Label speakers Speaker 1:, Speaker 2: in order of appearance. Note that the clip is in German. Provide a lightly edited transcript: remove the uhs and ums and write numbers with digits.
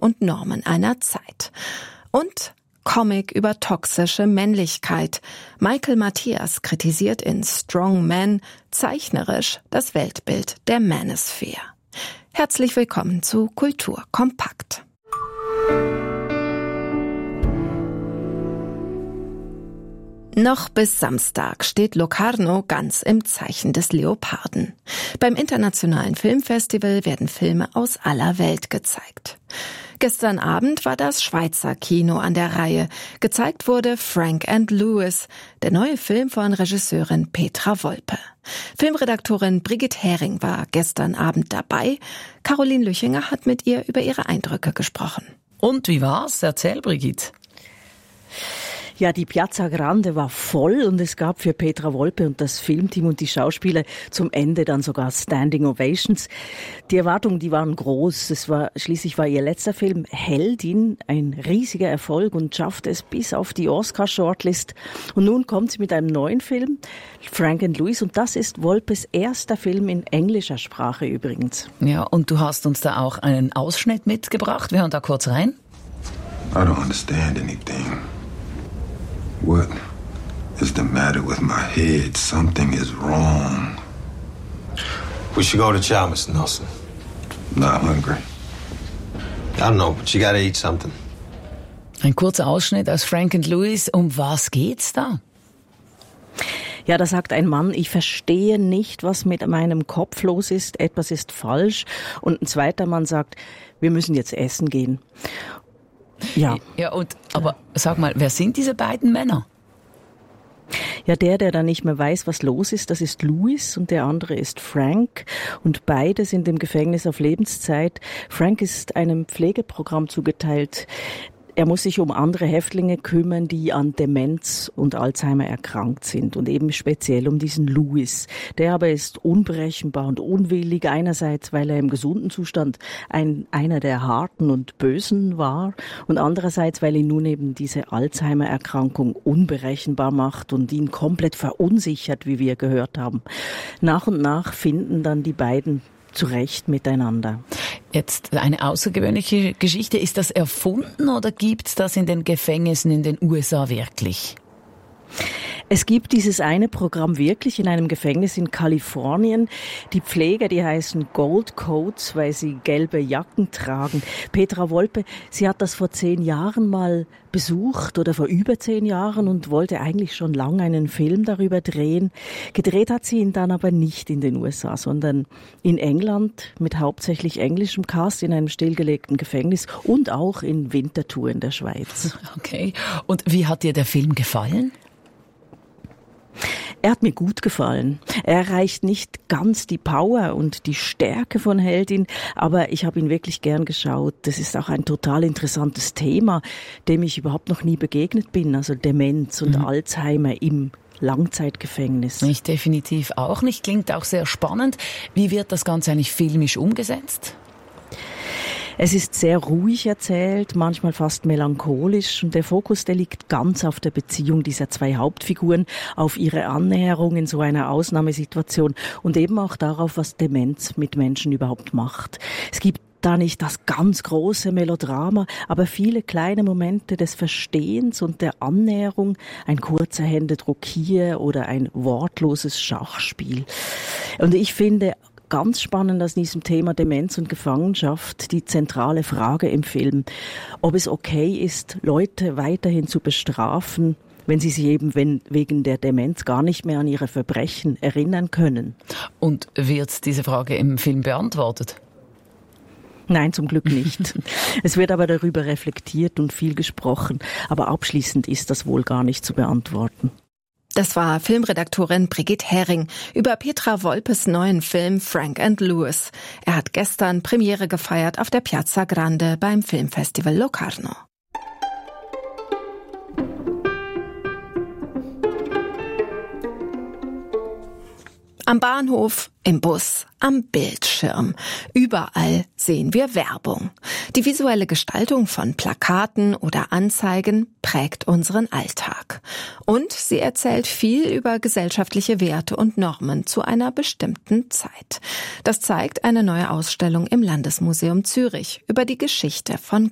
Speaker 1: und Normen einer Zeit. Und Comic über toxische Männlichkeit. Michael Matthias kritisiert in Strong Man zeichnerisch das Weltbild der Manosphere. Herzlich willkommen zu Kultur kompakt. Noch bis Samstag steht Locarno ganz im Zeichen des Leoparden. Beim Internationalen Filmfestival werden Filme aus aller Welt gezeigt. Gestern Abend war das Schweizer Kino an der Reihe. Gezeigt wurde Frank and Louis, der neue Film von Regisseurin Petra Wolpe. Filmredaktorin Brigitte Hering war gestern Abend dabei. Caroline Lüchinger hat mit ihr über ihre Eindrücke gesprochen.
Speaker 2: Und wie war's? Erzähl, Brigitte.
Speaker 3: Ja, die Piazza Grande war voll und es gab für Petra Wolpe und das Filmteam und die Schauspieler zum Ende dann sogar Standing Ovations. Die Erwartungen, die waren groß. Schließlich war ihr letzter Film Heldin ein riesiger Erfolg und schaffte es bis auf die Oscar-Shortlist. Und nun kommt sie mit einem neuen Film, Frank and Louis, und das ist Wolpes erster Film in englischer Sprache übrigens.
Speaker 2: Ja, und du hast uns da auch einen Ausschnitt mitgebracht. Wir hören da kurz rein.
Speaker 4: I don't understand anything. What is the matter with my head? Something is wrong.
Speaker 5: We should go to chow, Mr. Nelson.
Speaker 4: Not hungry.
Speaker 5: I don't know, but you gotta eat something.
Speaker 2: Ein kurzer Ausschnitt aus Frank and Louis. Um was geht's da?
Speaker 3: Ja, da sagt ein Mann, ich verstehe nicht, was mit meinem Kopf los ist. Etwas ist falsch. Und ein zweiter Mann sagt, wir müssen jetzt essen gehen. Ja. Ja,
Speaker 2: aber sag mal, wer sind diese beiden Männer?
Speaker 3: Ja, der dann nicht mehr weiß, was los ist, das ist Louis und der andere ist Frank. Und beide sind im Gefängnis auf Lebenszeit. Frank ist einem Pflegeprogramm zugeteilt. Er muss sich um andere Häftlinge kümmern, die an Demenz und Alzheimer erkrankt sind und eben speziell um diesen Louis. Der aber ist unberechenbar und unwillig, einerseits, weil er im gesunden Zustand einer der Harten und Bösen war und andererseits, weil ihn nun eben diese Alzheimer-Erkrankung unberechenbar macht und ihn komplett verunsichert, wie wir gehört haben. Nach und nach finden dann die beiden zurecht miteinander.
Speaker 2: Jetzt eine außergewöhnliche Geschichte. Ist das erfunden oder gibt's das in den Gefängnissen in den USA wirklich?
Speaker 3: Es gibt dieses eine Programm wirklich in einem Gefängnis in Kalifornien. Die Pfleger, die heißen Gold Coats, weil sie gelbe Jacken tragen. Petra Wolpe, sie hat das vor 10 Jahren mal besucht oder vor über 10 Jahren und wollte eigentlich schon lange einen Film darüber drehen. Gedreht hat sie ihn dann aber nicht in den USA, sondern in England mit hauptsächlich englischem Cast in einem stillgelegten Gefängnis und auch in Winterthur in der Schweiz.
Speaker 2: Okay. Und wie hat dir der Film gefallen?
Speaker 3: Er hat mir gut gefallen. Er erreicht nicht ganz die Power und die Stärke von Heldin, aber ich habe ihn wirklich gern geschaut. Das ist auch ein total interessantes Thema, dem ich überhaupt noch nie begegnet bin, also Demenz und Alzheimer im Langzeitgefängnis.
Speaker 2: Ich definitiv auch nicht. Klingt auch sehr spannend. Wie wird das Ganze eigentlich filmisch umgesetzt?
Speaker 3: Es ist sehr ruhig erzählt, manchmal fast melancholisch und der Fokus, der liegt ganz auf der Beziehung dieser 2 Hauptfiguren, auf ihre Annäherung in so einer Ausnahmesituation und eben auch darauf, was Demenz mit Menschen überhaupt macht. Es gibt da nicht das ganz große Melodrama, aber viele kleine Momente des Verstehens und der Annäherung, ein kurzer Händedruck hier oder ein wortloses Schachspiel. Und ich finde ganz spannend aus diesem Thema Demenz und Gefangenschaft die zentrale Frage im Film, ob es okay ist, Leute weiterhin zu bestrafen, wenn sie sich eben wegen der Demenz gar nicht mehr an ihre Verbrechen erinnern können.
Speaker 2: Und wird diese Frage im Film beantwortet?
Speaker 3: Nein, zum Glück nicht. Es wird aber darüber reflektiert und viel gesprochen, aber abschließend ist das wohl gar nicht zu beantworten.
Speaker 1: Das war Filmredaktorin Brigitte Hering über Petra Wolpes neuen Film Frank and Louis. Er hat gestern Premiere gefeiert auf der Piazza Grande beim Filmfestival Locarno. Am Bahnhof, im Bus, am Bildschirm. Überall sehen wir Werbung. Die visuelle Gestaltung von Plakaten oder Anzeigen prägt unseren Alltag. Und sie erzählt viel über gesellschaftliche Werte und Normen zu einer bestimmten Zeit. Das zeigt eine neue Ausstellung im Landesmuseum Zürich über die Geschichte von